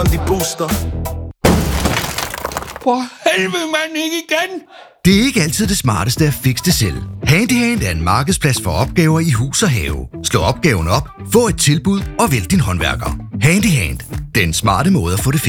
de booster. For helvede, mand, ikke igen! Det er ikke altid det smarteste at fikse det selv. Handyhand er en markedsplads for opgaver i hus og have. Slå opgaven op, få et tilbud og vælg din håndværker. Handyhand. Den smarte måde at få det fikset.